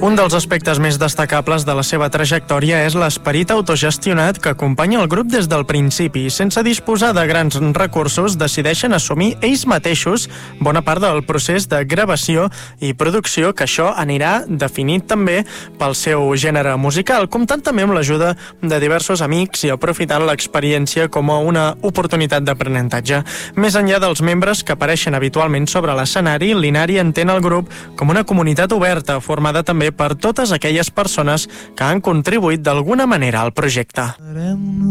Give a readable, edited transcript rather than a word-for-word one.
Un dels aspectes més destacables de la seva trajectòria és l'esperit autogestionat que acompanya el grup des del principi. Sense disposar de grans recursos, decideixen assumir ells mateixos bona part del procés de gravació i producció, que això anirà definit també pel seu gènere musical, comptant també amb l'ajuda de diversos amics i aprofitant l'experiència com a una oportunitat d'aprenentatge. Més enllà dels membres que apareixen habitualment sobre l'escenari, l'Inari entén el grup com una comunitat oberta, formada també per totes aquelles persones que han contribuït d'alguna manera al projecte.